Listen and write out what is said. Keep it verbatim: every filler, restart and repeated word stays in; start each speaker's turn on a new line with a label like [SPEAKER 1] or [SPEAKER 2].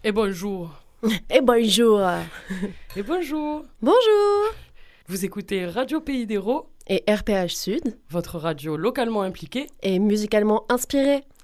[SPEAKER 1] Et bonjour.
[SPEAKER 2] Et bonjour.
[SPEAKER 1] Et bonjour.
[SPEAKER 2] Bonjour.
[SPEAKER 1] Vous écoutez Radio Pays d'Hérault
[SPEAKER 2] Et R P H Sud.
[SPEAKER 1] Votre radio localement impliquée
[SPEAKER 2] Et musicalement inspirée.